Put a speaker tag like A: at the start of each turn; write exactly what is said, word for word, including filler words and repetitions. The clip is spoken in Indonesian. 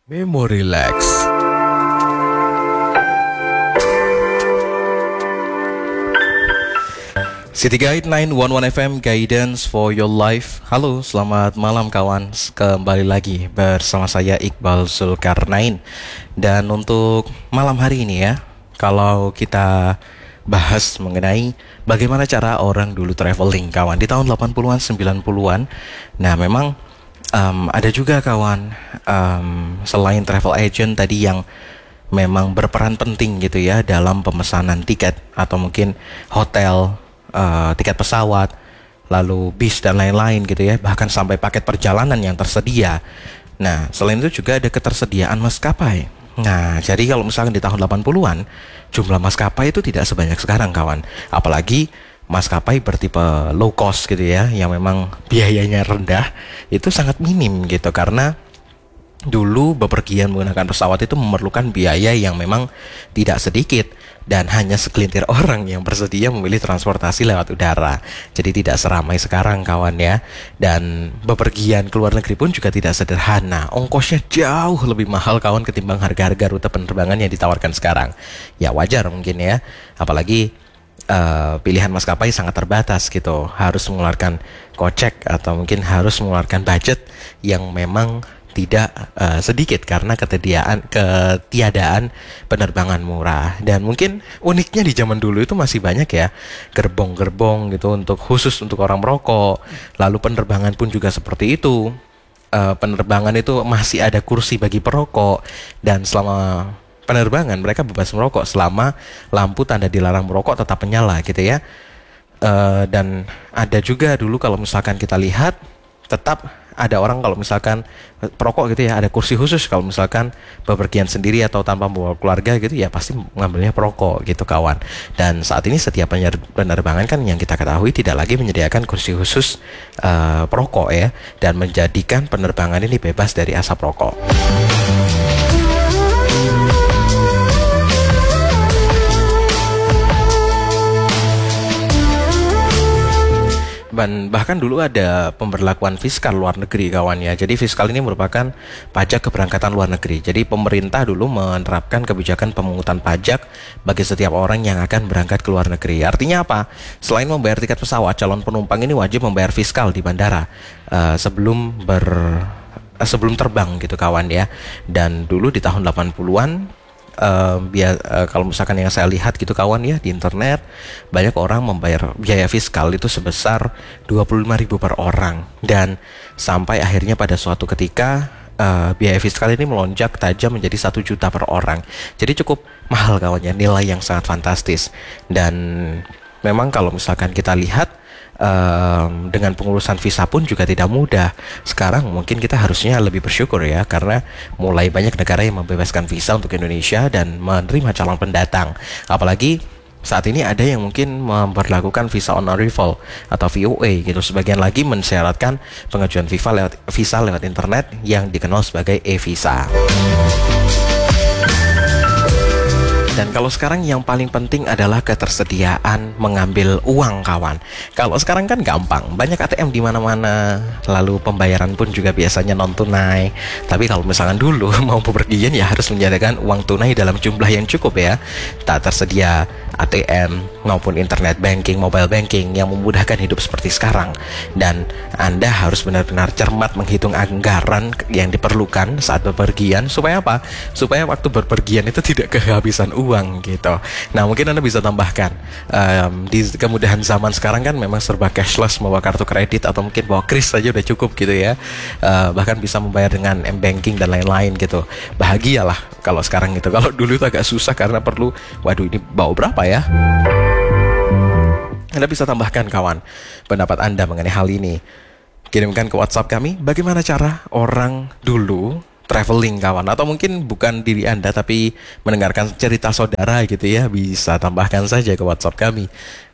A: Memo Relax. City Guide sembilan satu satu F M, Guidance for your life. Halo, selamat malam kawan. Kembali lagi bersama saya Iqbal Zulkarnain. Dan untuk malam hari ini ya, kalau kita bahas mengenai bagaimana cara orang dulu traveling kawan di tahun delapan puluhan sembilan puluhan. Nah memang um, ada juga kawan um, selain travel agent tadi yang memang berperan penting gitu ya dalam pemesanan tiket atau mungkin hotel, uh, tiket pesawat, lalu bis dan lain-lain gitu ya, bahkan sampai paket perjalanan yang tersedia. Nah selain itu juga ada ketersediaan maskapai. Nah, jadi kalau misalkan di tahun delapan puluhan, jumlah maskapai itu tidak sebanyak sekarang kawan. Apalagi maskapai bertipe low cost gitu ya, yang memang biayanya rendah, itu sangat minim gitu. Karena dulu bepergian menggunakan pesawat itu memerlukan biaya yang memang tidak sedikit. Dan hanya segelintir orang yang bersedia memilih transportasi lewat udara. Jadi tidak seramai sekarang kawan ya. Dan bepergian ke luar negeri pun juga tidak sederhana. Ongkosnya jauh lebih mahal kawan ketimbang harga-harga rute penerbangan yang ditawarkan sekarang. Ya wajar mungkin ya. Apalagi uh, pilihan maskapai sangat terbatas gitu. Harus mengeluarkan kocek atau mungkin harus mengeluarkan budget yang memang tidak uh, sedikit karena ketiadaan ketiadaan penerbangan murah. Dan mungkin uniknya di zaman dulu itu masih banyak ya gerbong-gerbong gitu untuk khusus untuk orang merokok. Lalu penerbangan pun juga seperti itu. Uh, penerbangan itu masih ada kursi bagi perokok, dan selama penerbangan mereka bebas merokok selama lampu tanda dilarang merokok tetap menyala gitu ya. Uh, dan ada juga dulu kalau misalkan kita lihat tetap ada orang kalau misalkan perokok gitu ya, ada kursi khusus kalau misalkan bepergian sendiri atau tanpa membawa keluarga gitu ya, pasti ngambilnya perokok gitu kawan. Dan saat ini setiap penerbangan kan yang kita ketahui tidak lagi menyediakan kursi khusus uh, perokok ya, dan menjadikan penerbangan ini bebas dari asap rokok. Dan bahkan dulu ada pemberlakuan fiskal luar negeri kawan ya. Jadi fiskal ini merupakan pajak keberangkatan luar negeri. Jadi pemerintah dulu menerapkan kebijakan pemungutan pajak bagi setiap orang yang akan berangkat ke luar negeri. Artinya apa? Selain membayar tiket pesawat, calon penumpang ini wajib membayar fiskal di bandara uh, sebelum ber uh, sebelum terbang gitu kawan ya. Dan dulu di tahun delapan puluhan Uh, biar, uh, kalau misalkan yang saya lihat gitu kawan ya di internet, banyak orang membayar biaya fiskal itu sebesar dua puluh lima ribu per orang. Dan sampai akhirnya pada suatu ketika uh, biaya fiskal ini melonjak tajam menjadi satu juta per orang. Jadi cukup mahal kawan ya, nilai yang sangat fantastis. Dan memang kalau misalkan kita lihat Um, dengan pengurusan visa pun juga tidak mudah. Sekarang mungkin kita harusnya lebih bersyukur ya, karena mulai banyak negara yang membebaskan visa untuk Indonesia dan menerima calon pendatang. Apalagi saat ini ada yang mungkin memperlakukan visa on arrival atau V O A gitu. Sebagian lagi mensyaratkan pengajuan visa lewat, visa lewat internet yang dikenal sebagai e-visa. Dan kalau sekarang yang paling penting adalah ketersediaan mengambil uang kawan. Kalau sekarang kan gampang, banyak A T M di mana-mana. Lalu pembayaran pun juga biasanya non tunai. Tapi kalau misalkan dulu mau bepergian ya harus menyediakan uang tunai dalam jumlah yang cukup ya. Tak tersedia A T M maupun internet banking, mobile banking yang memudahkan hidup seperti sekarang. Dan Anda harus benar-benar cermat menghitung anggaran yang diperlukan saat bepergian. Supaya apa? Supaya waktu berpergian itu tidak kehabisan uang uang gitu. Nah mungkin Anda bisa tambahkan um, di kemudahan zaman sekarang kan memang serba cashless, membawa kartu kredit atau mungkin bawa kris saja udah cukup gitu ya. Uh, bahkan bisa membayar dengan m-banking dan lain-lain gitu. Bahagialah kalau sekarang gitu. Kalau dulu itu agak susah karena perlu, waduh ini bawa berapa ya? Anda bisa tambahkan kawan pendapat Anda mengenai hal ini. Kirimkan ke WhatsApp kami bagaimana cara orang dulu traveling kawan, atau mungkin bukan diri Anda tapi mendengarkan cerita saudara gitu ya, bisa tambahkan saja ke WhatsApp kami